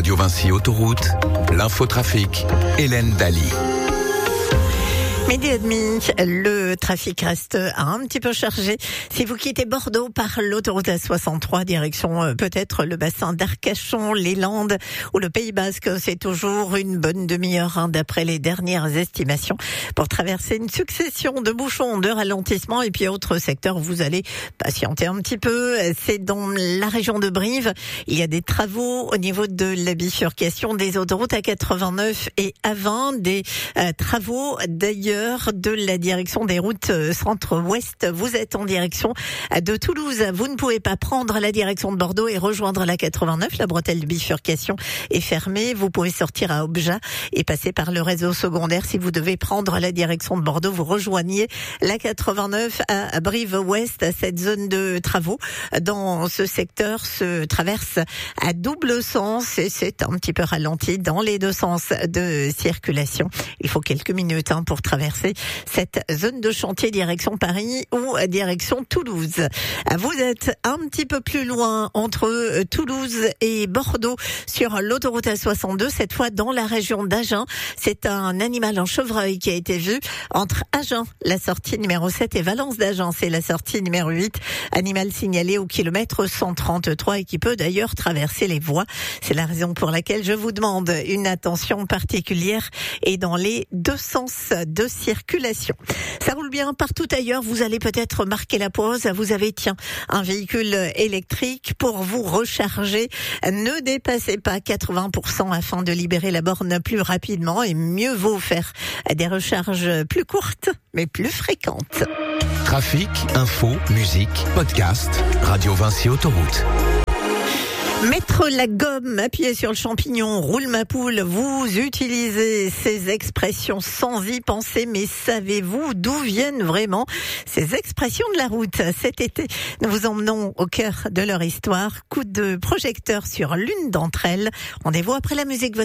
Radio Vinci Autoroute, l'infotrafic, Hélène Daly. Midi et demi, le trafic reste un petit peu chargé. Si vous quittez Bordeaux par l'autoroute A63, direction peut-être le bassin d'Arcachon, les Landes ou le Pays Basque, c'est toujours une bonne demi-heure d'après les dernières estimations pour traverser une succession de bouchons, de ralentissements. Et puis autre secteur, vous allez patienter un petit peu. C'est dans la région de Brive. Il y a des travaux au niveau de la bifurcation des autoroutes A89 et A20, des travaux d'ailleurs de la direction des routes centre-ouest. Vous êtes en direction de Toulouse. Vous ne pouvez pas prendre la direction de Bordeaux et rejoindre la 89. La bretelle de bifurcation est fermée. Vous pouvez sortir à Objat et passer par le réseau secondaire. Si vous devez prendre la direction de Bordeaux, vous rejoignez la 89 à Brive-Ouest. Cette zone de travaux dans ce secteur se traverse à double sens et c'est un petit peu ralenti dans les deux sens de circulation. Il faut quelques minutes pour traverser cette zone de chantier direction Paris ou direction Toulouse. Vous êtes un petit peu plus loin entre Toulouse et Bordeaux sur l'autoroute A62, cette fois dans la région d'Agen. C'est un animal en chevreuil qui a été vu entre Agen, la sortie numéro 7, et Valence d'Agen, c'est la sortie numéro 8. Animal signalé au kilomètre 133 et qui peut d'ailleurs traverser les voies. C'est la raison pour laquelle je vous demande une attention particulière et dans les deux sens de circulation. Ça roule bien partout ailleurs. Vous allez peut-être marquer la pause. Vous avez, un véhicule électrique pour vous recharger. Ne dépassez pas 80% afin de libérer la borne plus rapidement et mieux vaut faire des recharges plus courtes mais plus fréquentes. Trafic, info, musique, podcast, Radio Vinci Autoroute. Mettre la gomme, appuyer sur le champignon, roule ma poule, vous utilisez ces expressions sans y penser, mais savez-vous d'où viennent vraiment ces expressions de la route? Cet été, nous vous emmenons au cœur de leur histoire. Coup de projecteur sur l'une d'entre elles. Rendez-vous après la musique.